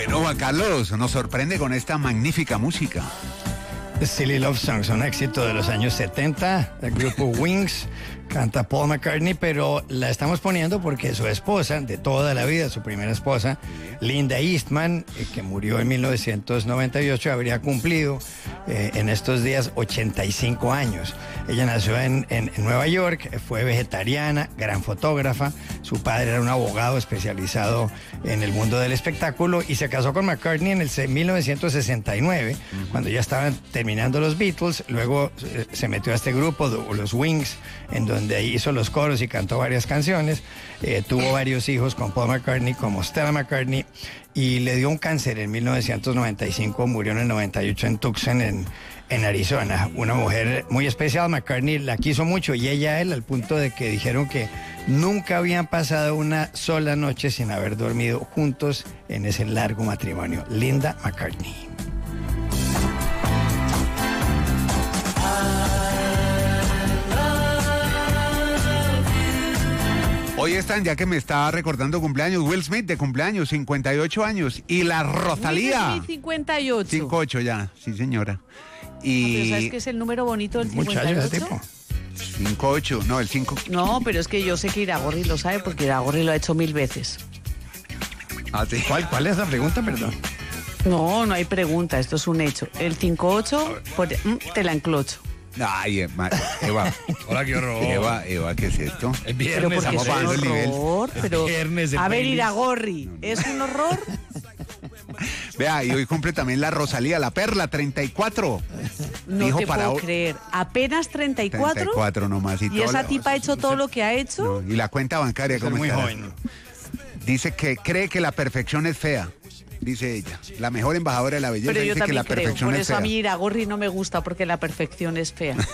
Bueno, Juan Carlos, nos sorprende con esta magnífica música. Silly Love Songs, un éxito de los años 70, del grupo Wings, canta Paul McCartney, pero la estamos poniendo porque su esposa, de toda la vida, su primera esposa, Linda Eastman, que murió en 1998, habría cumplido en estos días 85 años. Ella nació en Nueva York, fue vegetariana, gran fotógrafa, su padre era un abogado especializado en el mundo del espectáculo y se casó con McCartney en el 1969, cuando ya estaban terminando los Beatles. Luego se metió a este grupo, los Wings, en donde hizo los coros y cantó varias canciones. Tuvo varios hijos con Paul McCartney, como Stella McCartney, y le dio un cáncer en 1995, murió en el 98 en Tucson, en Arizona. Una mujer muy especial. McCartney la quiso mucho y ella a él, al punto de que dijeron que nunca habían pasado una sola noche sin haber dormido juntos en ese largo matrimonio. Linda McCartney. Hoy están, ya que me está recordando cumpleaños, Will Smith de cumpleaños, 58 años, y la Rosalía. Will Smith, 58. 58 ya, sí señora. Pero ¿sabes qué es el número bonito del 58? Muchos años de tipo. 58, no, el 5. No, pero es que yo sé que Iragorri lo sabe porque Iragorri lo ha hecho 1000 veces. Ah, sí. ¿Cuál es la pregunta, perdón? No hay pregunta, esto es un hecho. El 58, te la enclocho. Ay, Eva. Hola, qué horror. Eva, ¿qué es esto? Es Pero viernes, porque estamos es bajando un el nivel. horror, pero... Viernes de A ver, pelis. Iragorri, ¿es un horror? Vea, y hoy cumple también la Rosalía, la Perla, 34. No Dijo te para puedo hoy- creer. ¿Apenas 34? 34 nomás. ¿Y esa tipa ha hecho todo lo que ha hecho? No, y la cuenta bancaria, Es ¿cómo muy estará? joven. Dice que cree que la perfección es fea, dice ella. La mejor embajadora de la belleza Pero yo dice que la también creo. perfección Por es eso fea. a mí Iragorri no me gusta porque la perfección es fea.